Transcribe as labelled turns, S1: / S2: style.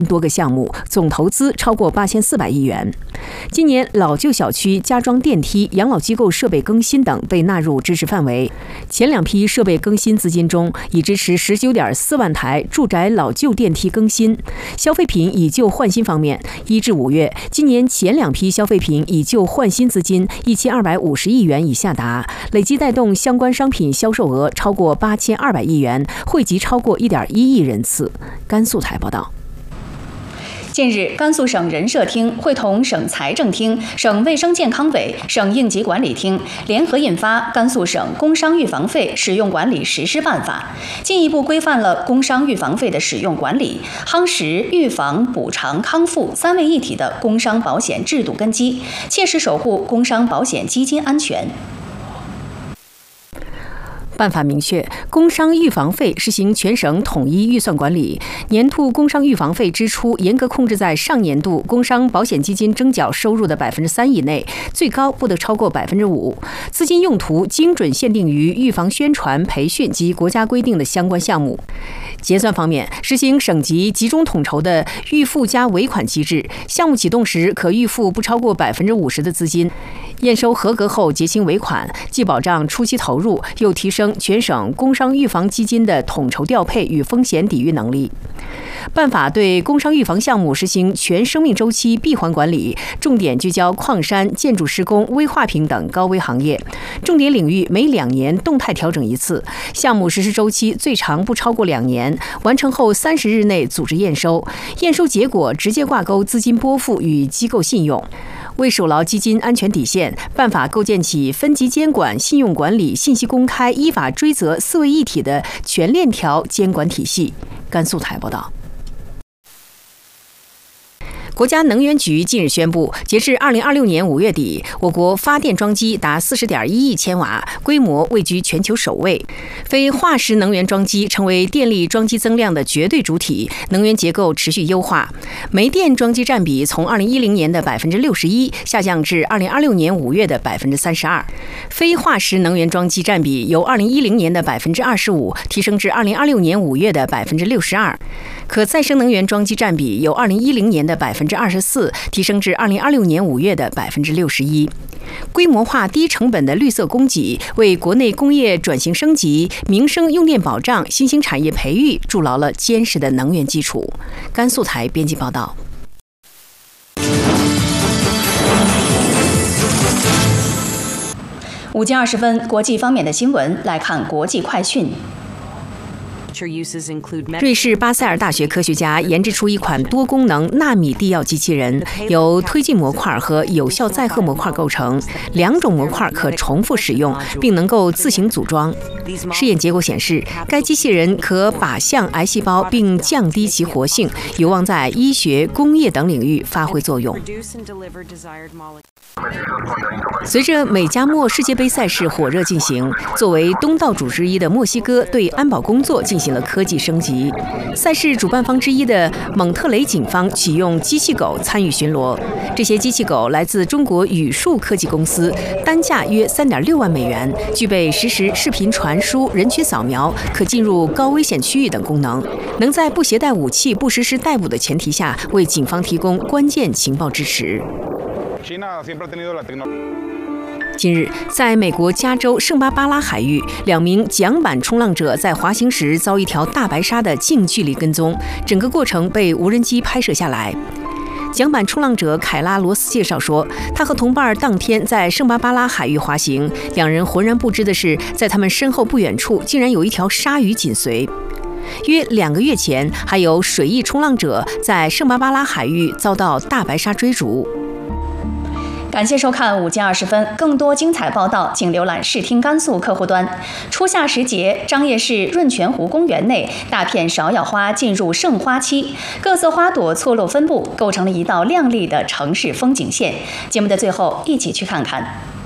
S1: 多个项目，总投资超过8400亿元。今年老旧小区加装电梯、养老机构设备更新等被纳入支持范围。前2批设备更新资金中，已支持19.4万台住宅老旧电梯更新。消费品以旧换新方面，1至5月，今年前2批消费品以旧换新资金1250亿元已下达，累计带动相关商品销售额超过8200亿元，惠及超过1.1亿人次。甘肃台报道。
S2: 近日，甘肃省人社厅会同省财政厅、省卫生健康委、省应急管理厅联合印发《甘肃省工伤预防费使用管理实施办法》，进一步规范了工伤预防费的使用管理，夯实预防、补偿、康复3位一体的工伤保险制度根基，切实守护工伤保险基金安全。
S1: 办法明确，工伤预防费实行全省统一预算管理，年度工伤预防费支出严格控制在上年度工伤保险基金征缴收入的3%以内，最高不得超过5%。资金用途精准限定于预防宣传、培训及国家规定的相关项目。结算方面，实行省级集中统筹的预付加尾款机制，项目启动时可预付不超过50%的资金，验收合格后结清尾款，既保障初期投入，又提升全省工伤预防基金的统筹调配与风险抵御能力。办法对工伤预防项目实行全生命周期闭环管理，重点聚焦矿山、建筑施工、危化品等高危行业，重点领域每2年动态调整一次，项目实施周期最长不超过2年，完成后30日内组织验收，验收结果直接挂钩资金拨付与机构信用。为守牢基金安全底线，办法构建起分级监管、信用管理、信息公开、依法追责4位一体的全链条监管体系。甘肃台报道。国家能源局近日宣布，截至2026年5月底，我国发电装机达40.1亿千瓦，规模位居全球首位。非化石能源装机成为电力装机增量的绝对主体，能源结构持续优化。煤电装机占比从2010年的61%下降至2026年5月的32%，非化石能源装机占比由2010年的25%提升至2026年5月的62%，可再生能源装机占比由2010年的24%提升至2026年5月的61%。规模化、低成本的绿色供给，为国内工业转型升级、民生用电保障、新兴产业培育筑牢了坚实的能源基础。甘肃台编辑报道。
S2: 5点20分，国际方面的新闻来看国际快讯。
S1: 瑞士巴塞尔大学科学家研制出一款多功能纳米地药机器人，由推进模块和有效载荷模块构成，2种模块可重复使用，并能够自行组装。试验结果显示，该机器人可靶向癌细胞并降低其活性，有望在医学、工业等领域发挥作用。随着美加墨世界杯赛事火热进行，作为东道主之一的墨西哥对安保工作进行了科技升级。赛事主办方之一的蒙特雷警方启用机器狗参与巡逻，这些机器狗来自中国宇树科技公司，单价约3.6万美元，具备实时视频传输、人群扫描、可进入高危险区域等功能，能在不携带武器、不实施逮捕的前提下，为警方提供关键情报支持。近日，在美国加州圣巴巴拉海域，2名桨板冲浪者在滑行时遭一条大白鲨的近距离跟踪，整个过程被无人机拍摄下来。桨板冲浪者凯拉罗斯介绍说，他和同伴当天在圣巴巴拉海域滑行，2人浑然不知的是，在他们身后不远处竟然有一条鲨鱼紧随。约2个月前，还有水翼冲浪者在圣巴巴拉海域遭到大白鲨追逐。
S2: 感谢收看5点20分，更多精彩报道，请浏览视听甘肃客户端。初夏时节，张掖市润泉湖公园内大片芍药花进入盛花期，各色花朵错落分布，构成了一道亮丽的城市风景线。节目的最后，一起去看看。